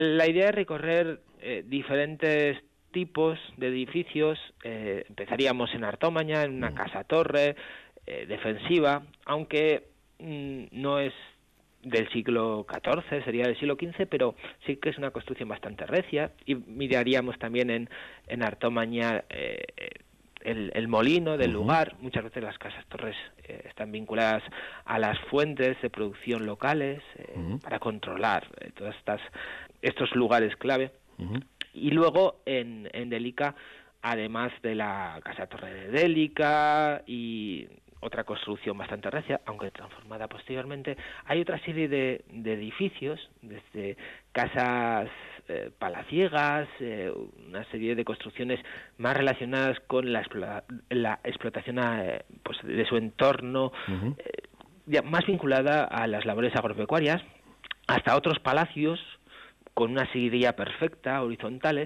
La idea es recorrer diferentes tipos de edificios. Empezaríamos en Artomaña, en una casa-torre defensiva, aunque no es del siglo XIV, sería del siglo XV, pero sí que es una construcción bastante recia. Y miraríamos también en Artomaña el molino del lugar. Muchas veces las casas-torres están vinculadas a las fuentes de producción locales para controlar todas estos lugares clave. Y luego en Délica, además de la casa-torre de Délica y otra construcción bastante recia, aunque transformada posteriormente, hay otra serie de edificios, desde casas palaciegas, una serie de construcciones más relacionadas con la explotación pues de su entorno, ya más vinculada a las labores agropecuarias, hasta otros palacios con una sillería perfecta, horizontales,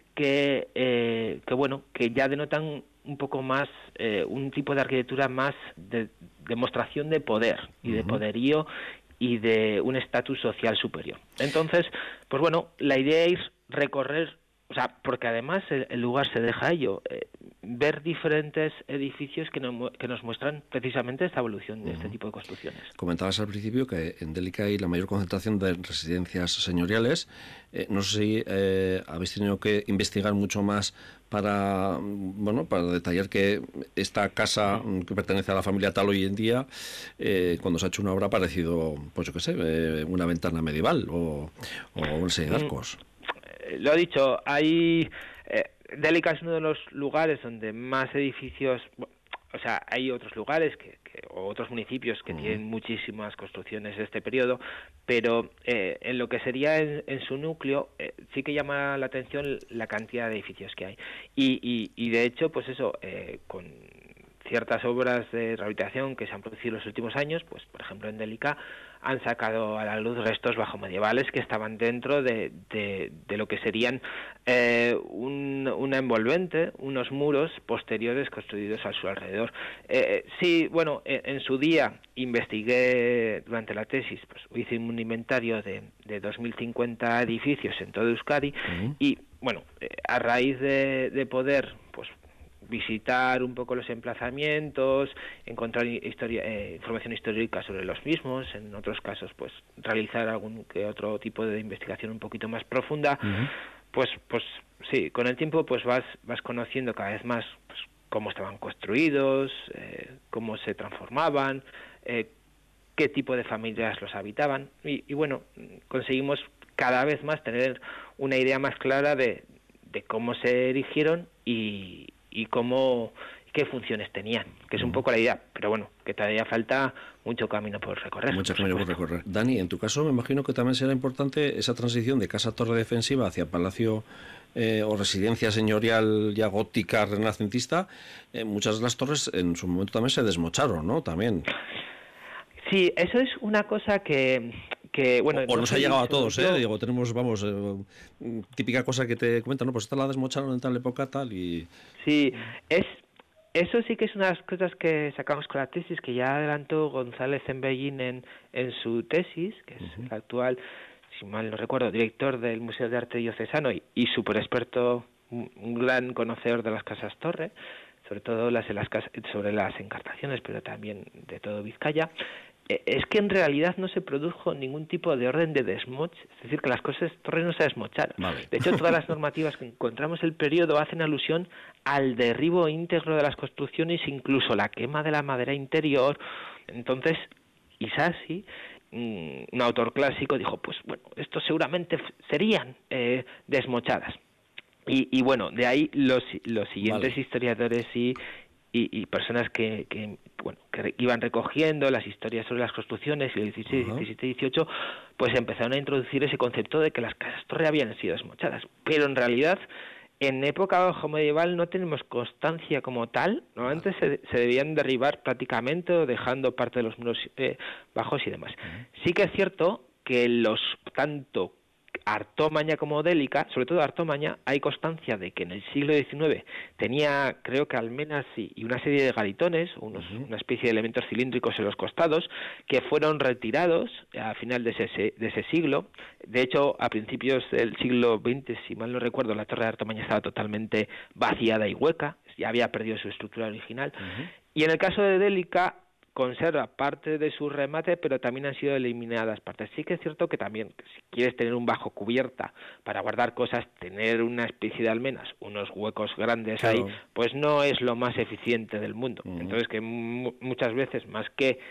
que ya denotan un poco más un tipo de arquitectura más de demostración de poder y de poderío y de un estatus social superior. Entonces, pues bueno, la idea es recorrer, o sea, porque además el lugar se deja a ello, ver diferentes edificios que nos muestran precisamente esta evolución de este tipo de construcciones. Comentabas al principio que en Délica hay la mayor concentración de residencias señoriales. No sé si habéis tenido que investigar mucho más para detallar que esta casa que pertenece a la familia tal hoy en día, cuando se ha hecho una obra ha parecido, pues yo qué sé, una ventana medieval o una serie de arcos. Lo ha dicho, Délica es uno de los lugares donde más edificios, o sea, hay otros lugares o otros municipios que tienen muchísimas construcciones de este periodo, pero en lo que sería en su núcleo sí que llama la atención la cantidad de edificios que hay. Y de hecho, pues eso, con ciertas obras de rehabilitación que se han producido en los últimos años, pues por ejemplo en Délica han sacado a la luz restos bajomedievales que estaban dentro de lo que serían una envolvente, unos muros posteriores construidos a su alrededor. En su día investigué durante la tesis, pues hice un inventario de 2.050 edificios en todo Euskadi y bueno, a raíz de poder pues visitar un poco los emplazamientos, encontrar información histórica sobre los mismos, en otros casos pues realizar algún que otro tipo de investigación un poquito más profunda, pues sí, con el tiempo pues vas conociendo cada vez más pues, cómo estaban construidos, cómo se transformaban, qué tipo de familias los habitaban y bueno, conseguimos cada vez más tener una idea más clara de cómo se erigieron y qué funciones tenían, que es un poco la idea, pero bueno, que todavía falta mucho camino por recorrer. Mucho camino por recorrer. Dani, en tu caso me imagino que también será importante esa transición de casa-torre defensiva hacia palacio o residencia señorial ya gótica, renacentista. Muchas de las torres en su momento también se desmocharon, ¿no? También. Sí, eso es una cosa que bueno, o nos ha llegado a todos, digo, tenemos, típica cosa que te comentan, no, pues esta la desmocharon en tal época, tal, y... Sí, eso sí que es una de las cosas que sacamos con la tesis, que ya adelantó González Embellín en su tesis, que es el actual, si mal no recuerdo, director del Museo de Arte Diocesano y súper experto, un gran conocedor de las casas torre, sobre todo sobre las encartaciones, pero también de todo Vizcaya. Es que en realidad no se produjo ningún tipo de orden de desmoch, es decir, que las cosas torres no se desmocharon. Vale. De hecho, todas las normativas que encontramos en el periodo hacen alusión al derribo íntegro de las construcciones, incluso la quema de la madera interior. Entonces, Isasi, un autor clásico, dijo, pues bueno, estos seguramente serían desmochadas. Y bueno, de ahí los siguientes historiadores y personas que iban recogiendo las historias sobre las construcciones y el 16, 17, 18, pues empezaron a introducir ese concepto de que las casas torre habían sido desmochadas. Pero en realidad, en época bajomedieval no tenemos constancia como tal. Normalmente se debían derribar prácticamente o dejando parte de los muros bajos y demás. Sí que es cierto que tanto Artomaña como Délica, sobre todo Artomaña, hay constancia de que en el siglo XIX tenía, creo que almenas y una serie de galitones, una especie de elementos cilíndricos en los costados, que fueron retirados a final de ese siglo. De hecho, a principios del siglo XX, si mal no recuerdo, la torre de Artomaña estaba totalmente vaciada y hueca, ya había perdido su estructura original. Y en el caso de Délica, conserva parte de su remate, pero también han sido eliminadas partes. Sí que es cierto que también, si quieres tener un bajo cubierta para guardar cosas, tener una especie de almenas, unos huecos grandes ahí, pues no es lo más eficiente del mundo. Entonces, que muchas veces, más que